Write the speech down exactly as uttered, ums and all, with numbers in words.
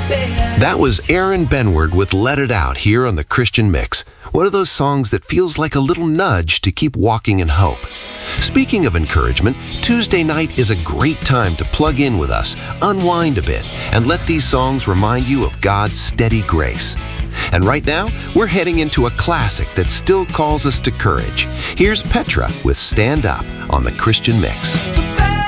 That was Aaron Benward with Let It Out here on the Christian Mix. One of those songs that feels like a little nudge to keep walking in hope. Speaking of encouragement, Tuesday night is a great time to plug in with us, unwind a bit, and let these songs remind you of God's steady grace. And right now, we're heading into a classic that still calls us to courage. Here's Petra with Stand Up on the Christian Mix.